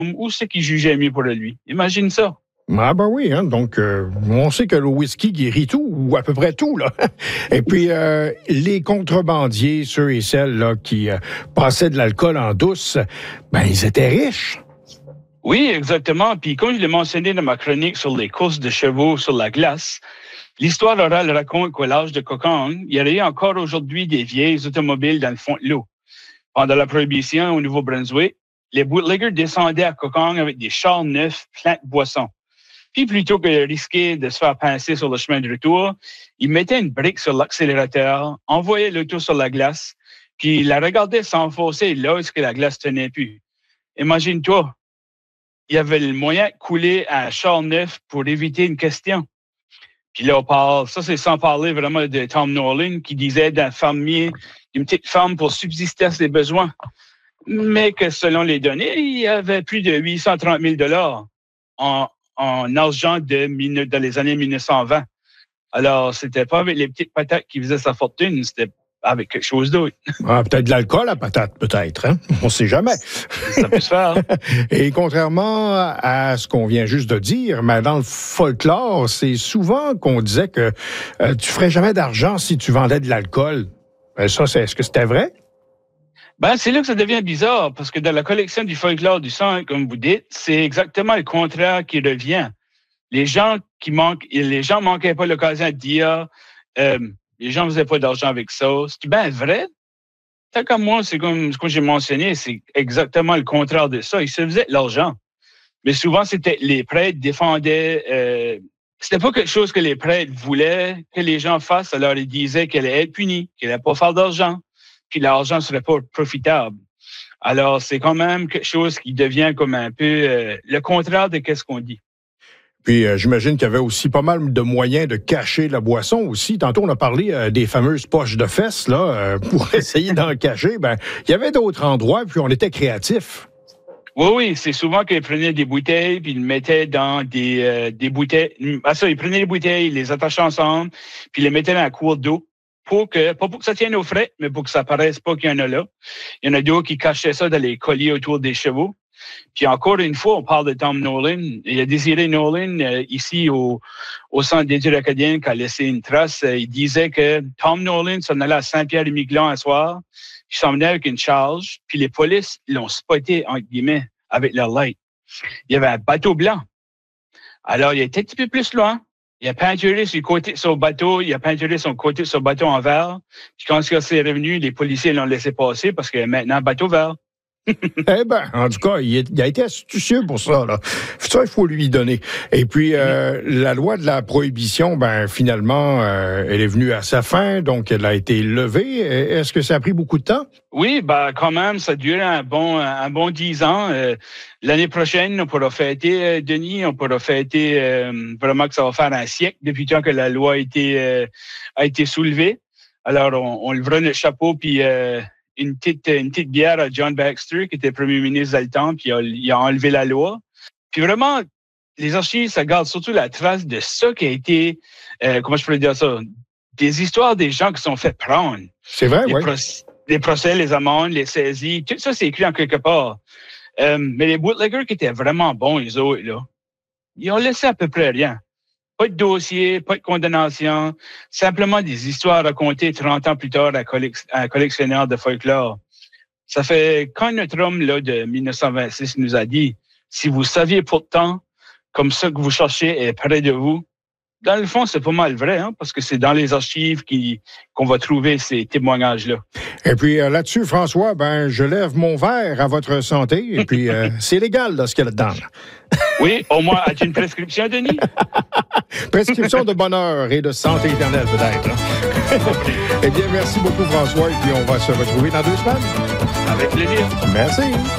ou ce qu'il jugeait mieux pour lui. Imagine ça. Ah ben oui, hein? Donc on sait que le whisky guérit tout, ou à peu près tout, là. Et puis les contrebandiers, ceux et celles là, qui passaient de l'alcool en douce, ben ils étaient riches. Oui, exactement. Puis comme je l'ai mentionné dans ma chronique sur les courses de chevaux sur la glace, l'histoire orale raconte qu'au large de Coconne, il y aurait encore aujourd'hui des vieilles automobiles dans le fond de l'eau. Pendant la Prohibition au Nouveau-Brunswick, les bootleggers descendaient à Coconne avec des chars neufs pleins de boissons. Puis plutôt que de risquer de se faire pincer sur le chemin de retour, ils mettaient une brique sur l'accélérateur, envoyaient l'auto sur la glace, puis la regardaient s'enfoncer là où la glace tenait plus. Imagine-toi, il y avait le moyen de couler à un char neuf pour éviter une question. Puis là, on parle, ça c'est sans parler vraiment de Tom Nolan qui disait d'un fermier, d'une petite ferme pour subsister à ses besoins. Mais que selon les données, il y avait plus de 830 000 $ en argent dans les années 1920. Alors, c'était pas avec les petites patates qui faisaient sa fortune, c'était avec quelque chose d'autre. Ah, peut-être de l'alcool à patate, peut-être, hein? On sait jamais. Ça peut se faire. Et contrairement à ce qu'on vient juste de dire, mais dans le folklore, c'est souvent qu'on disait que tu ferais jamais d'argent si tu vendais de l'alcool. Ça, est-ce que c'était vrai? Ben, c'est là que ça devient bizarre, parce que dans la collection du folklore du sang, comme vous dites, c'est exactement le contraire qui revient. Les gens manquaient pas l'occasion de dire, les gens faisaient pas d'argent avec ça. C'est bien vrai. Tant qu'à moi, c'est comme ce que j'ai mentionné, c'est exactement le contraire de ça. Ils se faisaient de l'argent. Mais souvent, c'était les prêtres défendaient, c'était pas quelque chose que les prêtres voulaient que les gens fassent. Alors, ils disaient qu'elle allait être punie, qu'elle allait pas faire d'argent, puis l'argent serait pas profitable. Alors, c'est quand même quelque chose qui devient comme un peu le contraire de ce qu'on dit. Puis j'imagine qu'il y avait aussi pas mal de moyens de cacher la boisson aussi. Tantôt, on a parlé des fameuses poches de fesses là pour essayer d'en cacher. Ben, il y avait d'autres endroits, puis on était créatifs. Oui, c'est souvent qu'ils prenaient des bouteilles, puis ils les mettaient dans des bouteilles. Ils prenaient les bouteilles, ils les attachaient ensemble, puis ils les mettaient dans un cours d'eau. Pas pour que ça tienne au frais, mais pour que ça paraisse pas qu'il y en a là. Il y en a d'autres qui cachaient ça dans les colliers autour des chevaux. Puis encore une fois, on parle de Tom Nolan. Il y a Désiré Nolan, ici au Centre d'études acadiennes, qui a laissé une trace. Il disait que Tom Nolan s'en allait à Saint-Pierre-et-Miquelon un soir, il s'en venait avec une charge, puis les polices l'ont spoté, entre guillemets, avec leur light. Il y avait un bateau blanc. Alors, il était un petit peu plus loin. Il a peinturé sur le côté de son bateau, il a peinturé son côté de son bateau en vert. Puis quand il s'est revenu, les policiers l'ont laissé passer parce qu'il y a maintenant un bateau vert. Eh ben, en tout cas, il a été astucieux pour ça, là. Ça, il faut lui donner. Et puis, la loi de la prohibition, ben, finalement, elle est venue à sa fin, donc elle a été levée. Est-ce que ça a pris beaucoup de temps? Oui, ben, quand même, ça dure un bon 10 ans. L'année prochaine, on pourra fêter, Denis, vraiment que ça va faire un siècle depuis le temps que la loi a été soulevée. Alors, on levera notre chapeau, puis, une petite bière à John Baxter, qui était premier ministre dans le temps, puis il a enlevé la loi. Puis vraiment, les archives, ça garde surtout la trace de ça qui a été, comment je pourrais dire ça, des histoires des gens qui sont fait prendre. C'est vrai, oui. Les procès, les amendes, les saisies, tout ça, c'est écrit en quelque part. Mais les bootleggers qui étaient vraiment bons, les autres, là, ils ont laissé à peu près rien. Pas de dossier, pas de condamnation, simplement des histoires racontées 30 ans plus tard à un collectionneur de folklore. Ça fait quand notre homme là de 1926 nous a dit, si vous saviez pourtant comme ça que vous cherchez est près de vous, dans le fond, c'est pas mal vrai, hein, parce que c'est dans les archives qu'on va trouver ces témoignages-là. Et puis là-dessus, François, ben je lève mon verre à votre santé. Et puis c'est légal là, ce qu'il y a là-dedans. Oui, au moins, as-tu une prescription, Denis? Prescription de bonheur et de santé éternelle, peut-être. Eh bien, merci beaucoup, François, et puis on va se retrouver dans 2 semaines. Avec plaisir. Merci.